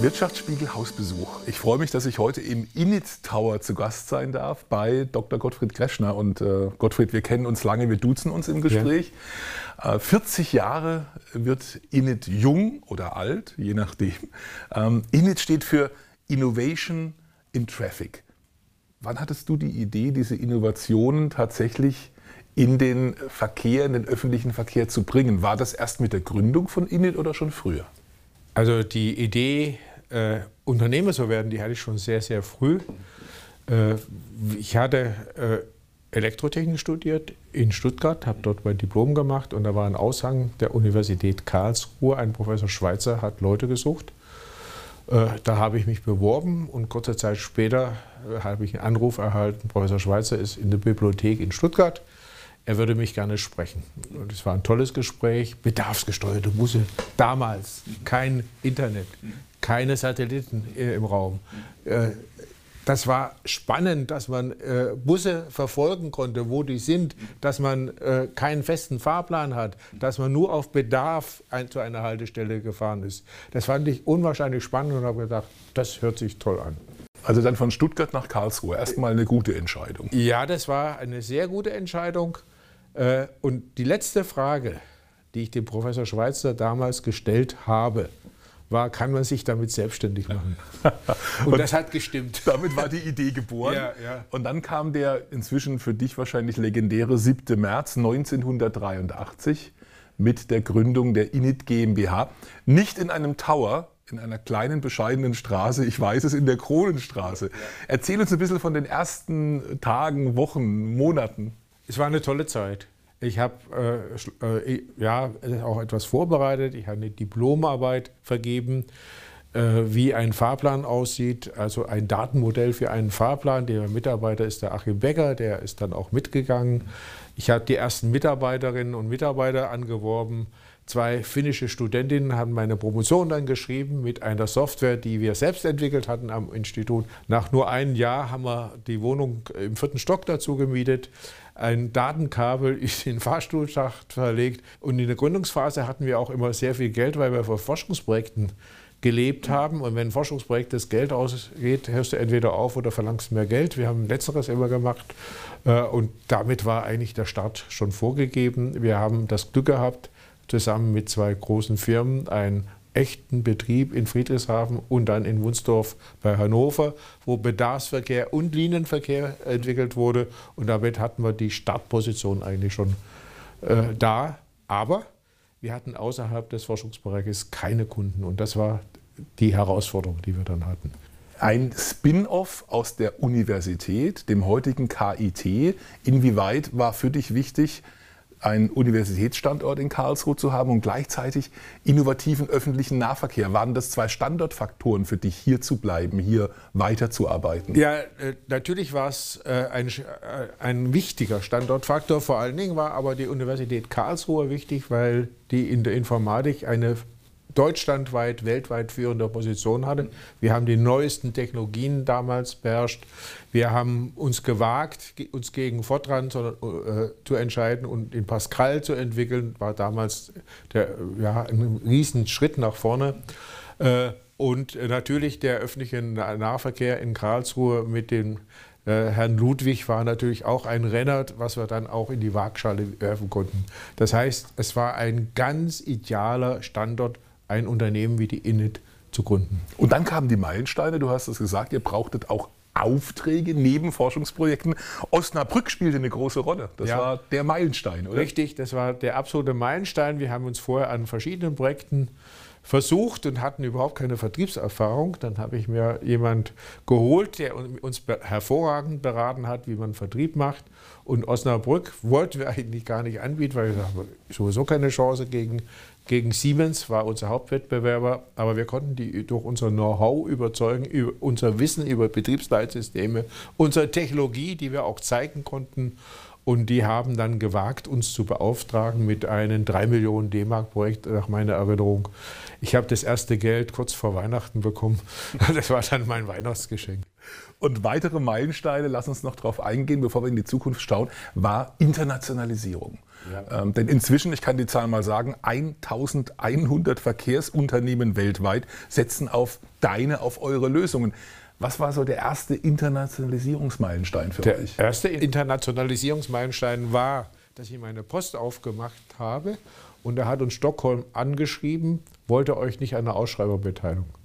Wirtschaftsspiegel Hausbesuch. Ich freue mich, dass ich heute im Init Tower zu Gast sein darf bei Dr. Gottfried Greschner. Und Gottfried, wir kennen uns lange, wir duzen uns im Gespräch. Ja. 40 Jahre wird Init jung oder alt, je nachdem. Init steht für Innovation in Traffic. Wann hattest du die Idee, diese Innovationen tatsächlich in den Verkehr, in den öffentlichen Verkehr zu bringen? War das erst mit der Gründung von Init oder schon früher? Also die Idee, Unternehmer zu werden, die hatte ich schon sehr, sehr früh. Ich hatte Elektrotechnik studiert in Stuttgart, habe dort mein Diplom gemacht und da war ein Aushang der Universität Karlsruhe. Ein Professor Schweitzer hat Leute gesucht. Da habe ich mich beworben und kurze Zeit später habe ich einen Anruf erhalten, Professor Schweitzer ist in der Bibliothek in Stuttgart. Er würde mich gerne sprechen. Und es war ein tolles Gespräch, bedarfsgesteuerte Busse. Damals kein Internet, keine Satelliten im Raum. Das war spannend, dass man Busse verfolgen konnte, wo die sind, dass man keinen festen Fahrplan hat, dass man nur auf Bedarf zu einer Haltestelle gefahren ist. Das fand ich unwahrscheinlich spannend und habe gedacht, das hört sich toll an. Also dann von Stuttgart nach Karlsruhe, erstmal eine gute Entscheidung. Ja, das war eine sehr gute Entscheidung. Und die letzte Frage, die ich dem Professor Schweitzer damals gestellt habe, war, kann man sich damit selbstständig machen? Und das hat gestimmt. Damit war die Idee geboren. Ja, ja. Und dann kam der inzwischen für dich wahrscheinlich legendäre 7. März 1983 mit der Gründung der Init GmbH. Nicht in einem Tower, in einer kleinen, bescheidenen Straße, ich weiß es, in der Kronenstraße. Erzähl uns ein bisschen von den ersten Tagen, Wochen, Monaten. Es war eine tolle Zeit. Ich habe auch etwas vorbereitet. Ich habe eine Diplomarbeit vergeben, wie ein Fahrplan aussieht. Also ein Datenmodell für einen Fahrplan. Der Mitarbeiter ist der Achim Becker, der ist dann auch mitgegangen. Ich habe die ersten Mitarbeiterinnen und Mitarbeiter angeworben. 2 finnische Studentinnen haben meine Promotion dann geschrieben mit einer Software, die wir selbst entwickelt hatten am Institut. Nach nur einem Jahr haben wir die Wohnung im 4. Stock dazu gemietet. Ein Datenkabel ist in den Fahrstuhlschacht verlegt. Und in der Gründungsphase hatten wir auch immer sehr viel Geld, weil wir von Forschungsprojekten gelebt haben. Und wenn ein Forschungsprojekt das Geld ausgeht, hörst du entweder auf oder verlangst mehr Geld. Wir haben Letzteres immer gemacht. Und damit war eigentlich der Start schon vorgegeben. Wir haben das Glück gehabt, zusammen mit 2 großen Firmen einen echten Betrieb in Friedrichshafen und dann in Wunsdorf bei Hannover, wo Bedarfsverkehr und Linienverkehr entwickelt wurde. Und damit hatten wir die Startposition eigentlich schon da. Aber wir hatten außerhalb des Forschungsbereiches keine Kunden. Und das war die Herausforderung, die wir dann hatten. Ein Spin-off aus der Universität, dem heutigen KIT. Inwieweit war für dich wichtig, einen Universitätsstandort in Karlsruhe zu haben und gleichzeitig innovativen öffentlichen Nahverkehr? Waren das 2 Standortfaktoren für dich, hier zu bleiben, hier weiterzuarbeiten? Ja, natürlich war es ein wichtiger Standortfaktor. Vor allen Dingen war aber die Universität Karlsruhe wichtig, weil die in der Informatik eine deutschlandweit, weltweit führende Position hatte. Wir haben die neuesten Technologien damals beherrscht. Wir haben uns gewagt, uns gegen Fortran zu entscheiden und in Pascal zu entwickeln. War damals ein Riesenschritt nach vorne. Und natürlich der öffentliche Nahverkehr in Karlsruhe mit dem Herrn Ludwig war natürlich auch ein Renner, was wir dann auch in die Waagschale werfen konnten. Das heißt, es war ein ganz idealer Standort, ein Unternehmen wie die Init zu gründen. Und dann kamen die Meilensteine, du hast es gesagt, ihr brauchtet auch Aufträge neben Forschungsprojekten. Osnabrück spielte eine große Rolle. Das war der Meilenstein, oder? Richtig, das war der absolute Meilenstein. Wir haben uns vorher an verschiedenen Projekten versucht und hatten überhaupt keine Vertriebserfahrung. Dann habe ich mir jemand geholt, der uns hervorragend beraten hat, wie man Vertrieb macht. Und Osnabrück wollten wir eigentlich gar nicht anbieten, weil wir haben sowieso keine Chance gegen Siemens, war unser Hauptwettbewerber. Aber wir konnten die durch unser Know-how überzeugen, über unser Wissen über Betriebsleitsysteme, unsere Technologie, die wir auch zeigen konnten. Und die haben dann gewagt, uns zu beauftragen mit einem 3 Millionen D-Mark-Projekt, nach meiner Erinnerung. Ich habe das erste Geld kurz vor Weihnachten bekommen. Das war dann mein Weihnachtsgeschenk. Und weitere Meilensteine, lass uns noch drauf eingehen, bevor wir in die Zukunft schauen, war Internationalisierung. Ja. Denn inzwischen, ich kann die Zahl mal sagen, 1100 Verkehrsunternehmen weltweit setzen auf eure Lösungen. Was war so der erste Internationalisierungsmeilenstein für euch? Der erste Internationalisierungsmeilenstein war, dass ich meine Post aufgemacht habe und da hat uns Stockholm angeschrieben, wollte euch nicht an der Ausschreibung beteiligen.